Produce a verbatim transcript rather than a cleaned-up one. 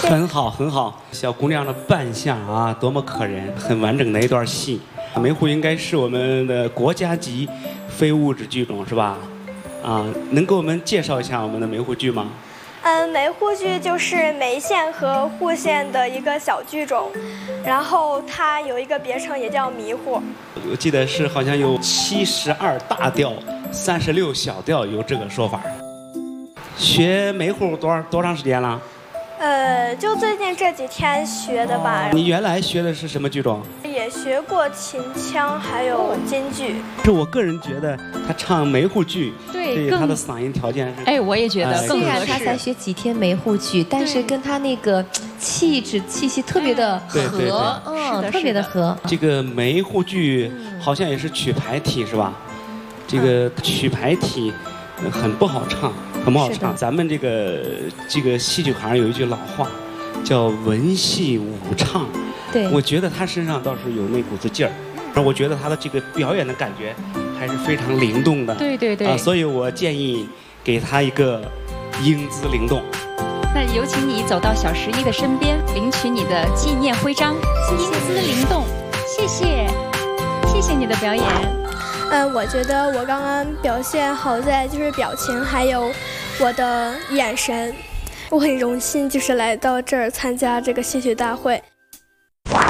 很好，很好，小姑娘的扮相啊，多么可人，很完整的一段戏。梅户应该是我们的国家级非物质剧种，是吧？啊，能给我们介绍一下我们的梅户剧吗？ 嗯，梅户剧就是梅县和户县的一个小剧种，然后它有一个别称也叫迷户。 我记得是好像有七十二大调，三十六小调，有这个说法。学梅户多少多长时间了？呃， 就最近这几天学的吧。 你原来学的是什么剧种？ 也学过秦腔，还有京剧。 是我个人觉得他唱梅户剧， 对他的嗓音条件是。 哎，我也觉得更合适。 虽然他才学几天梅户剧，但是跟他那个气质气息特别的合，嗯，特别的合。 这个梅户剧好像也是曲牌体是吧？这个曲牌体很不好唱。很不好唱，咱们这个这个戏曲行有一句老话，叫文戏武唱。 对， 我觉得他身上倒是有那股子劲儿，而我觉得他的这个表演的感觉还是非常灵动的。 对对对。啊， 所以我建议给他一个英姿灵动。 那有请你走到小十一的身边，领取你的纪念徽章，英姿灵动。谢谢，谢谢你的表演。 嗯，我觉得我刚刚表现好在就是表情，还有我的眼神。我很荣幸就是来到这儿参加这个戏曲大会。